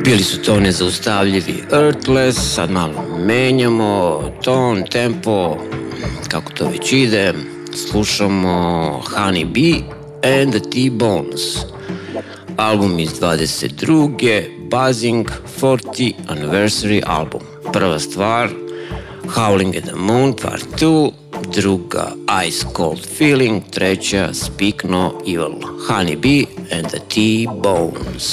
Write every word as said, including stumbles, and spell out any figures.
Bili su to nezaustavljivi Earthless, sad malo menjamo ton, tempo, kako to već ide. Slušamo Honey Bee and the T-Bones, album iz dvadeset druge Buzzing fortieth Anniversary album. Prva stvar Howling at the Moon part two, druga Ice Cold Feeling, treća Speak No Evil, Honey Bee and the T-Bones.